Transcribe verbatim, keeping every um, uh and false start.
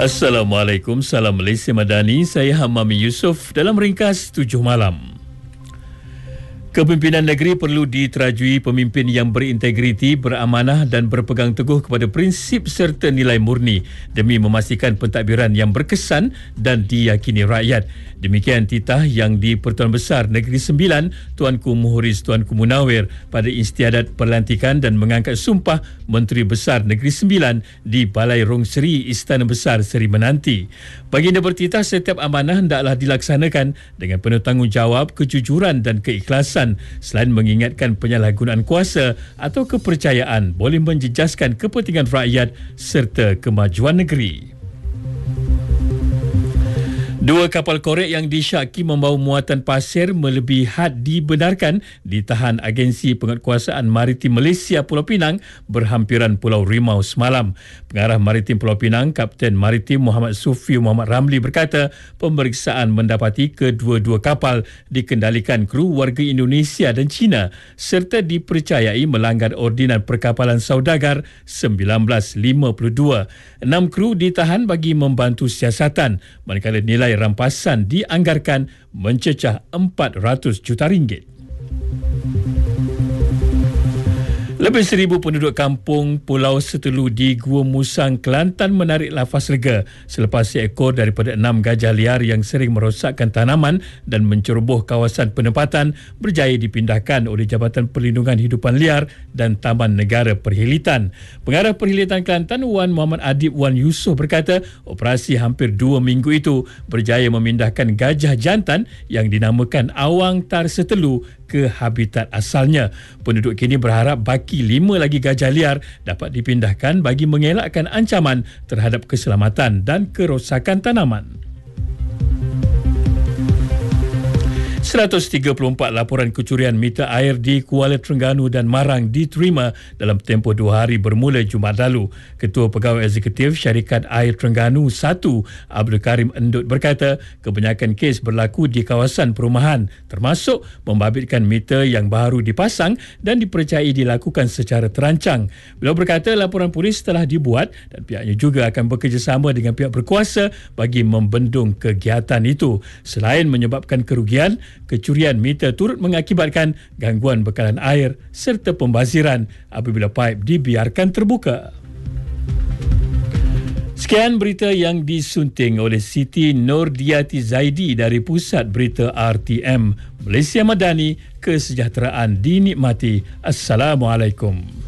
Assalamualaikum, salam Malaysia Madani. Saya Hamami Yusof dalam ringkas tujuh malam. Kepimpinan negeri perlu diterajui pemimpin yang berintegriti, beramanah dan berpegang teguh kepada prinsip serta nilai murni demi memastikan pentadbiran yang berkesan dan diyakini rakyat. Demikian titah yang di Pertuan Besar Negeri Sembilan Tuanku Muhriz Tuanku Munawir pada istiadat perlantikan dan mengangkat sumpah Menteri Besar Negeri Sembilan di Balai Rong Seri Istana Besar Seri Menanti. Baginda bertitah setiap amanah hendaklah dilaksanakan dengan penuh tanggungjawab, kejujuran dan keikhlasan, selain mengingatkan penyalahgunaan kuasa atau kepercayaan boleh menjejaskan kepentingan rakyat serta kemajuan negeri. Dua kapal korek yang disyaki membawa muatan pasir melebihi had dibenarkan ditahan Agensi Penguatkuasaan Maritim Malaysia Pulau Pinang berhampiran Pulau Rimau semalam. Pengarah Maritim Pulau Pinang, Kapten Maritim Muhammad Sufi Muhammad Ramli berkata pemeriksaan mendapati kedua-dua kapal dikendalikan kru warga Indonesia dan China serta dipercayai melanggar Ordinan Perkapalan Saudagar seribu sembilan ratus lima puluh dua. Enam kru ditahan bagi membantu siasatan, manakala nilai rampasan dianggarkan mencecah empat ratus juta ringgit. Lebih seribu penduduk kampung Pulau Setelu di Gua Musang, Kelantan menarik lafaz lega selepas seekor daripada enam gajah liar yang sering merosakkan tanaman dan menceroboh kawasan penempatan berjaya dipindahkan oleh Jabatan Perlindungan Hidupan Liar dan Taman Negara Perhilitan. Pengarah Perhilitan Kelantan Wan Muhammad Adib Wan Yusof berkata operasi hampir dua minggu itu berjaya memindahkan gajah jantan yang dinamakan Awang Tar Setelu ke habitat asalnya. Penduduk kini berharap baki lima lagi gajah liar dapat dipindahkan bagi mengelakkan ancaman terhadap keselamatan dan kerosakan tanaman. seratus tiga puluh empat laporan kecurian meter air di Kuala Terengganu dan Marang diterima dalam tempoh dua hari bermula Jumaat lalu. Ketua Pegawai Eksekutif Syarikat Air Terengganu satu, Abdul Karim Endut berkata kebanyakan kes berlaku di kawasan perumahan termasuk membabitkan meter yang baru dipasang dan dipercayai dilakukan secara terancang. Beliau berkata laporan polis telah dibuat dan pihaknya juga akan bekerjasama dengan pihak berkuasa bagi membendung kegiatan itu. Selain menyebabkan kerugian, kecurian meter turut mengakibatkan gangguan bekalan air serta pembaziran apabila paip dibiarkan terbuka. Sekian berita yang disunting oleh Siti Nordiati Zaidi dari Pusat Berita R T M. Malaysia Madani, kesejahteraan dinikmati. Assalamualaikum.